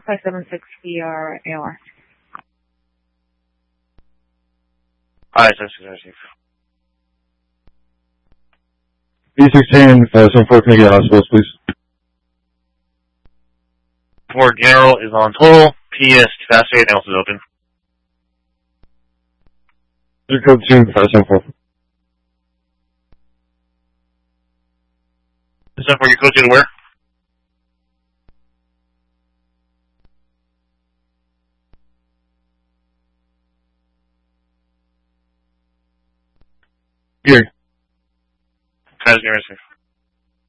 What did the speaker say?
576 ER AR. Hi, 766. B16, 574, can I get hospitals, please? Fort General is on total. PS capacity analysis is open. Your code 2, 574. 774, your code 2 to where? Here. Transmit.